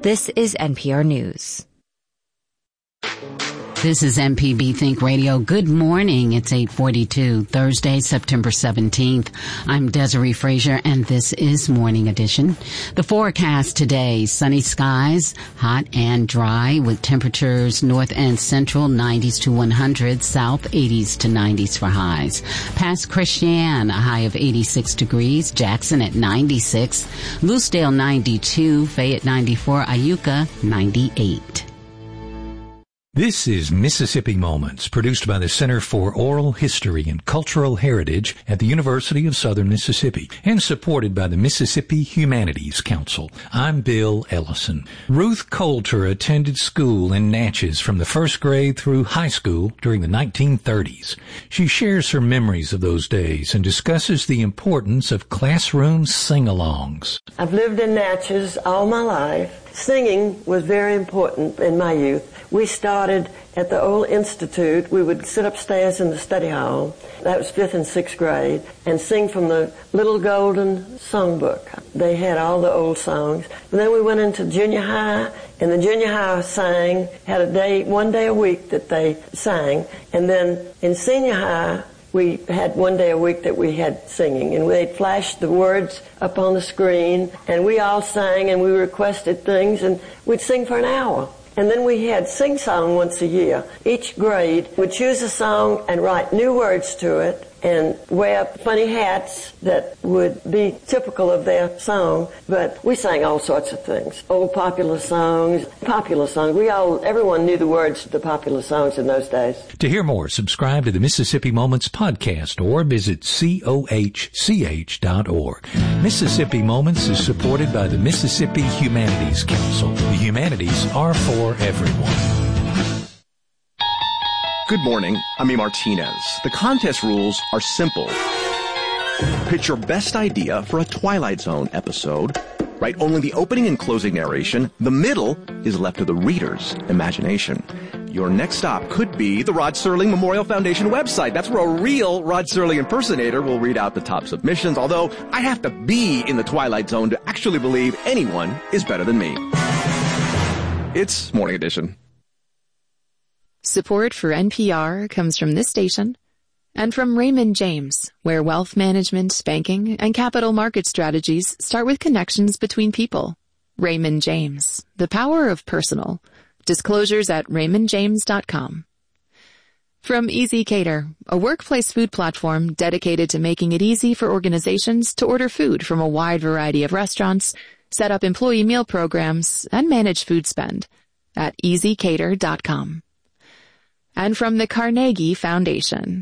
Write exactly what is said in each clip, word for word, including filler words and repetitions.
This is N P R News. This is M P B Think Radio. Good morning. It's eight forty-two, Thursday, September seventeenth. I'm Desiree Frazier, and this is Morning Edition. The forecast today, sunny skies, hot and dry, with temperatures north and central nineties to one hundred, south eighties to nineties for highs. Past Christian, a high of eighty-six degrees, Jackson at ninety-six, Lucedale ninety-two, Fayette ninety-four, Iuka ninety-eight. This is Mississippi Moments, produced by the Center for Oral History and Cultural Heritage at the University of Southern Mississippi and supported by the Mississippi Humanities Council. I'm Bill Ellison. Ruth Coulter attended school in Natchez from the first grade through high school during the nineteen thirties. She shares her memories of those days and discusses the importance of classroom sing-alongs. I've lived in Natchez all my life. Singing was very important in my youth. We started at the old institute. We would sit upstairs in the study hall, that was fifth and sixth grade, and sing from the Little Golden Songbook. They had all the old songs. And then we went into junior high, and the junior high sang, had a day, one day a week that they sang. And then in senior high, we had one day a week that we had singing, and they'd flash the words up on the screen, and we all sang, and we requested things, and we'd sing for an hour. And then we had sing-song once a year. Each grade would choose a song and write new words to it and wear funny hats that would be typical of their song. But we sang all sorts of things. Old popular songs, popular songs. We all, everyone knew the words to the popular songs in those days. To hear more, subscribe to the Mississippi Moments podcast or visit C O H C H dot org. Mississippi Moments is supported by the Mississippi Humanities Council. The humanities are for everyone. Good morning, I'm E. Martinez. The contest rules are simple. Pitch your best idea for a Twilight Zone episode. Write only the opening and closing narration. The middle is left to the reader's imagination. Your next stop could be the Rod Serling Memorial Foundation website. That's where a real Rod Serling impersonator will read out the top submissions, although I have to be in the Twilight Zone to actually believe anyone is better than me. It's Morning Edition. Support for N P R comes from this station and from Raymond James, where wealth management, banking, and capital market strategies start with connections between people. Raymond James, the power of personal. Disclosures at raymond james dot com. From Easy Cater, a workplace food platform dedicated to making it easy for organizations to order food from a wide variety of restaurants, set up employee meal programs, and manage food spend at easy cater dot com. And from the Carnegie Foundation.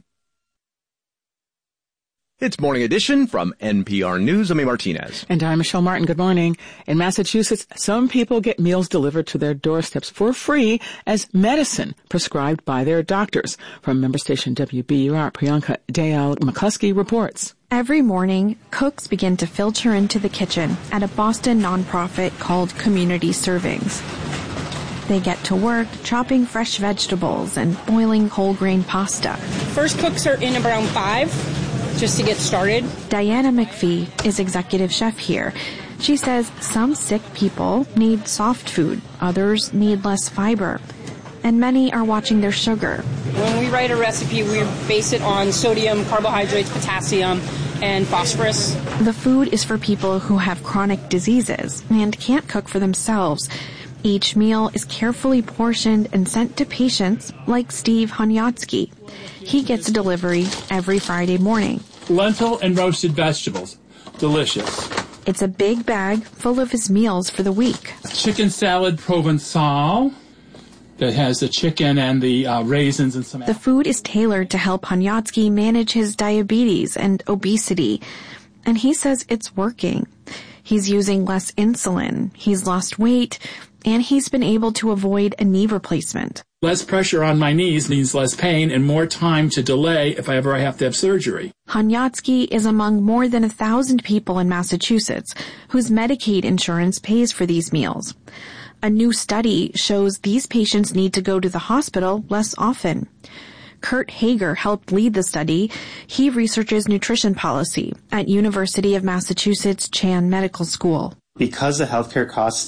It's Morning Edition from N P R News. I'm E. Martinez. And I'm Michelle Martin. Good morning. In Massachusetts, some people get meals delivered to their doorsteps for free as medicine prescribed by their doctors. From member station W B U R, Priyanka Dayal McCluskey reports. Every morning, cooks begin to filter into the kitchen at a Boston nonprofit called Community Servings. They get to work chopping fresh vegetables and boiling whole grain pasta. First cooks are in around five, just to get started. Diana McPhee is executive chef here. She says some sick people need soft food, others need less fiber, and many are watching their sugar. When we write a recipe, we base it on sodium, carbohydrates, potassium, and phosphorus. The food is for people who have chronic diseases and can't cook for themselves. Each meal is carefully portioned and sent to patients like Steve Honyatsky. He gets a delivery every Friday morning. Lentil and roasted vegetables. Delicious. It's a big bag full of his meals for the week. Chicken salad Provençal that has the chicken and the uh, raisins and some... The food is tailored to help Honyatsky manage his diabetes and obesity. And he says it's working. He's using less insulin. He's lost weight. And he's been able to avoid a knee replacement. Less pressure on my knees means less pain and more time to delay if I ever have to have surgery. Honyatsky is among more than a thousand people in Massachusetts whose Medicaid insurance pays for these meals. A new study shows these patients need to go to the hospital less often. Kurt Hager helped lead the study. He researches nutrition policy at University of Massachusetts Chan Medical School. Because the healthcare costs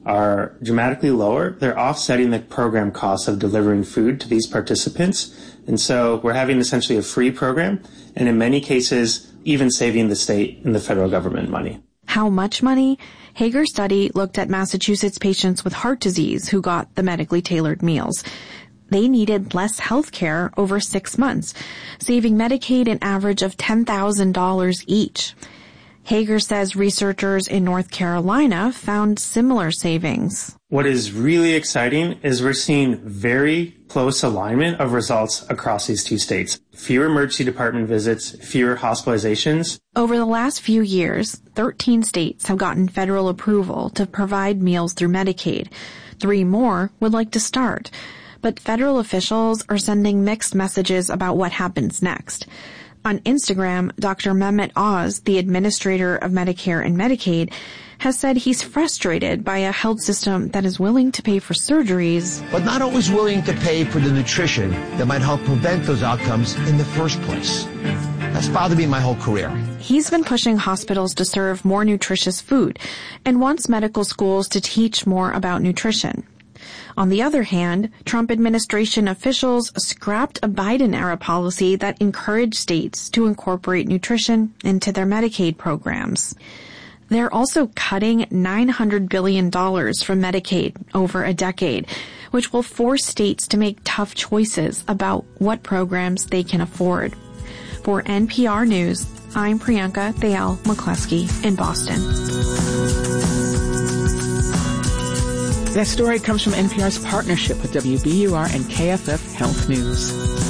are dramatically lower, they're offsetting the program costs of delivering food to these participants. And so we're having essentially a free program, and in many cases, even saving the state and the federal government money. How much money? Hager's study looked at Massachusetts patients with heart disease who got the medically tailored meals. They needed less health care over six months, saving Medicaid an average of ten thousand dollars each. Hager says researchers in North Carolina found similar savings. What is really exciting is we're seeing very close alignment of results across these two states. Fewer emergency department visits, fewer hospitalizations. Over the last few years, thirteen states have gotten federal approval to provide meals through Medicaid. Three more would like to start. But federal officials are sending mixed messages about what happens next. On Instagram, Doctor Mehmet Oz, the administrator of Medicare and Medicaid, has said he's frustrated by a health system that is willing to pay for surgeries, but not always willing to pay for the nutrition that might help prevent those outcomes in the first place. That's bothered me my whole career. He's been pushing hospitals to serve more nutritious food and wants medical schools to teach more about nutrition. On the other hand, Trump administration officials scrapped a Biden-era policy that encouraged states to incorporate nutrition into their Medicaid programs. They're also cutting nine hundred billion dollars from Medicaid over a decade, which will force states to make tough choices about what programs they can afford. For N P R News, I'm Priyanka Dayal McCluskey in Boston. That story comes from N P R's partnership with W B U R and K F F Health News.